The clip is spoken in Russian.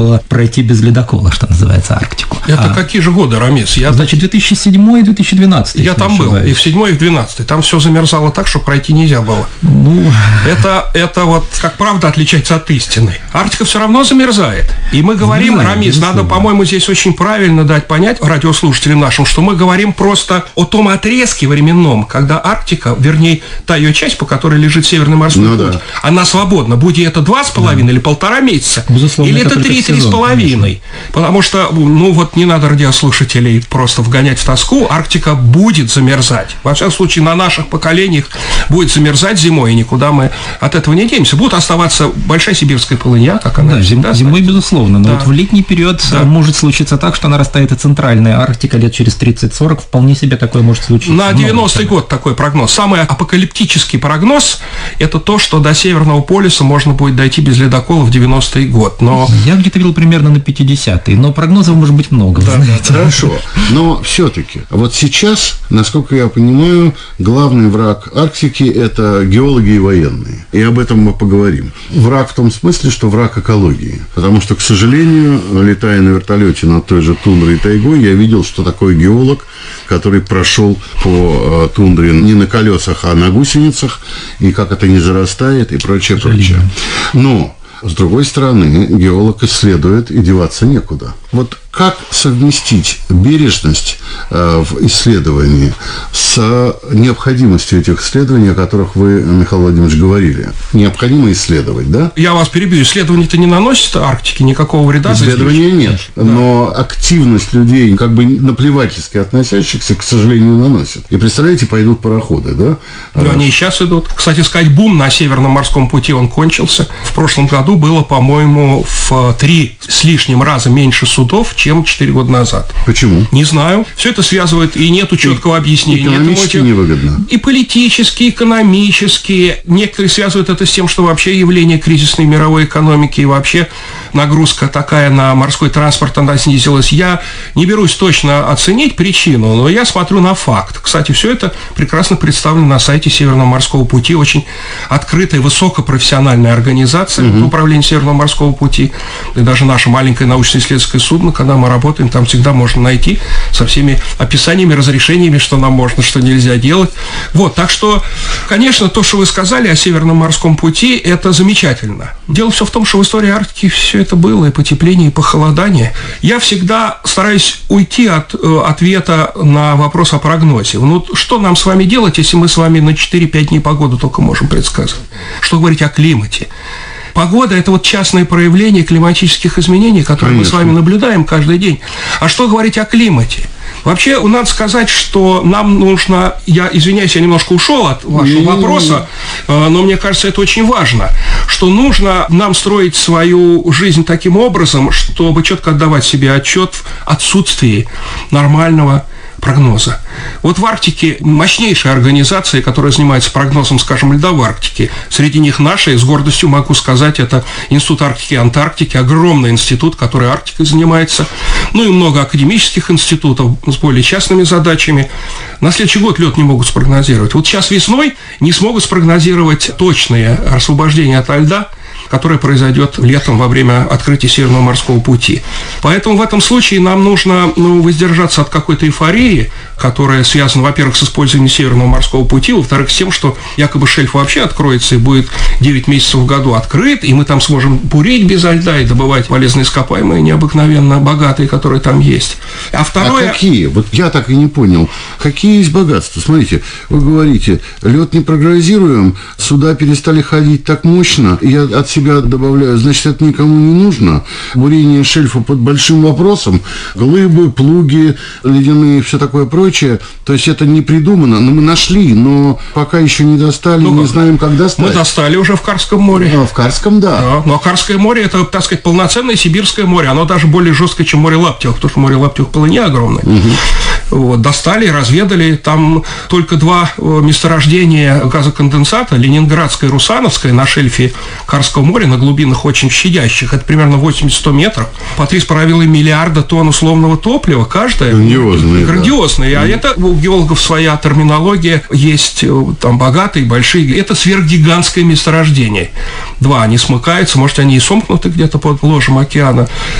пройти без ледокола, что называется, Арктику. Это какие же годы, Рамис? Значит, 2007 и 2012. Я там был, и в 2007, и в 2012. Там все замерзало так, что пройти нельзя было. Это вот как правда отличается от истины. Арктика все равно замерзает. И мы говорим, Рамис, надо, по-моему, здесь очень правильно дать понять радиослушателям нашим, что мы говорим просто о том отрезке временном, когда Арктика, вернее, та ее часть, по которой лежит Северный морской путь, она свободна. Будь это 2,5 или 1,5 месяца, безусловно, или это 3-3,5. Потому что, не надо радиослушателей просто вгонять в тоску. Арктика будет замерзать. Во всяком случае, на наших поколениях будет замерзать зимой, и никуда мы от этого не денемся. Будет оставаться большая сибирская полынья, как она всегда. Зимой, безусловно. Но вот в летний период может случиться так, что она растает и центральная Арктика лет через 30-40. Вполне себе такое может случиться. На 90-й год такой прогноз. Самый апокалиптический прогноз – это то, что до Северного полюса можно будет дойти без ледокола в 90-й год. Но... Я где-то видел примерно на 50-й, но прогнозов может быть много. Хорошо. Но все-таки, вот сейчас, насколько я понимаю, главный враг Арктики – это геологи и военные. И об этом мы поговорим. Враг в том смысле, что враг экологии. Потому что, к сожалению, летая на вертолете над той же тундрой и тайгой, я видел, что такой геолог, который прошел по тундре не на колесах, а на гусеницах, и как это не зарастает, и прочее, прочее. Но, с другой стороны, геолог исследует, и деваться некуда. Вот как совместить бережность в исследовании с необходимостью этих исследований, о которых вы, Михаил Владимирович, говорили? Необходимо исследовать, да? Я вас перебью. Исследование-то не наносит Арктике никакого вреда? Исследования нет. Но активность людей, как бы наплевательски относящихся, к сожалению, наносит. И, представляете, пойдут пароходы, да? Они и сейчас идут. Кстати сказать, бум на Северном морском пути, он кончился. В прошлом году было, по-моему, в 3 с лишним раза меньше судов, чем 4 года назад. Почему? Не знаю. Все это связывает, и нету четкого объяснения. Экономически невыгодно. И политически, и экономически. Некоторые связывают это с тем, что вообще явление кризисной мировой экономики и вообще нагрузка такая на морской транспорт, она снизилась. Я не берусь точно оценить причину, но я смотрю на факт. Кстати, все это прекрасно представлено на сайте Северного морского пути. Очень открытая, высокопрофессиональная организация управления Северного морского пути. И даже наше маленькое научно-исследовательское судно, когда мы работаем, там всегда можно найти со всеми описаниями, разрешениями, что нам можно, что нельзя делать. Вот, так что, конечно, то, что вы сказали о Северном морском пути, это замечательно. Дело все в том, что в истории Арктики все это было, и потепление, и похолодание. Я всегда стараюсь уйти от ответа на вопрос о прогнозе. Что нам с вами делать, если мы с вами на 4-5 дней погоду только можем предсказывать? Что говорить о климате? Погода – это вот частное проявление климатических изменений, которые мы с вами наблюдаем каждый день. А что говорить о климате? Вообще, надо сказать, что нам нужно, я извиняюсь, я немножко ушел от вашего вопроса, но мне кажется, это очень важно, что нужно нам строить свою жизнь таким образом, чтобы четко отдавать себе отчет в отсутствии нормального прогноза. Вот в Арктике мощнейшие организации, которые занимаются прогнозом, скажем, льда в Арктике. Среди них наши, с гордостью могу сказать, это Институт Арктики и Антарктики, огромный институт, который Арктикой занимается. И много академических институтов с более частными задачами. На следующий год лед не могут спрогнозировать. Вот сейчас весной не смогут спрогнозировать точное освобождение от льда, которое произойдет летом во время открытия Северного морского пути. Поэтому в этом случае нам нужно воздержаться от какой-то эйфории, которая связана, во-первых, с использованием Северного морского пути, во-вторых, с тем, что якобы шельф вообще откроется и будет 9 месяцев в году открыт, и мы там сможем бурить без льда и добывать полезные ископаемые, необыкновенно богатые, которые там есть. А второе... А какие? Вот я так и не понял. Какие есть богатства? Смотрите, вы говорите, лед не прогнозируем, суда перестали ходить так мощно, я от себя добавляю, значит, это никому не нужно. Бурение шельфа под большим вопросом, глыбы, плуги, ледяные, все такое прочее. То есть это не придумано, но мы нашли, но пока еще не достали, не знаем, как достать. Мы достали уже в Карском море. В Карском, да. Но Карское море – это, так сказать, полноценное Сибирское море. Оно даже более жесткое, чем море Лаптевых, потому что море Лаптевых полынья огромное. Вот, достали, разведали. Там только 2 месторождения газоконденсата, Ленинградское и Русановское, на шельфе Карского моря, на глубинах очень щадящих. Это примерно 80-100 метров. По 3,5 миллиарда тонн условного топлива каждое. Грандиозные. Да. А это у геологов своя терминология. Есть там богатые, большие. Это сверхгигантское месторождение. 2 они смыкаются. Может, они и сомкнуты где-то под ложем океана.